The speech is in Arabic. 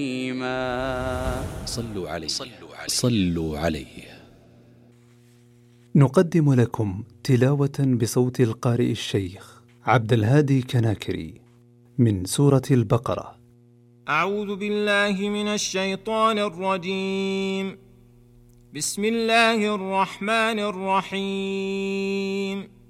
صلوا عليه صلوا عليه. نقدم لكم تلاوة بصوت القارئ الشيخ عبد الهادي كناكري من سورة البقرة. أعوذ بالله من الشيطان الرجيم. بسم الله الرحمن الرحيم.